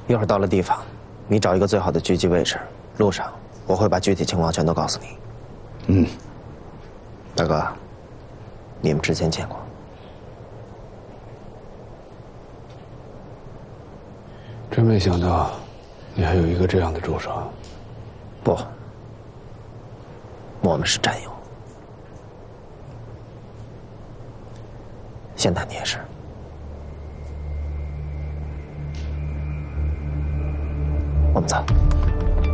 一会儿到了地方，你找一个最好的狙击位置，路上我会把具体情况全都告诉你。 嗯， 大哥，你们之前见过？ 真没想到，你还有一个这样的助手。 不，我们是战友。现在你也是。我们走。